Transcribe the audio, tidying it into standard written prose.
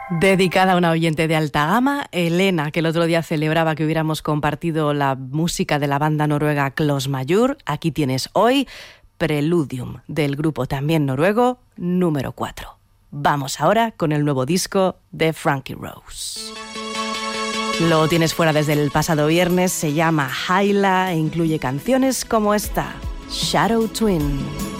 Dedicada a una oyente de alta gama, Elena, que el otro día celebraba que hubiéramos compartido la música de la banda noruega Klosmajur. Aquí tienes hoy Preludium, del grupo también noruego número 4. Vamos ahora con el nuevo disco de Frankie Rose. Lo tienes fuera desde el pasado viernes, se llama Haila e incluye canciones como esta, Shadow Twin.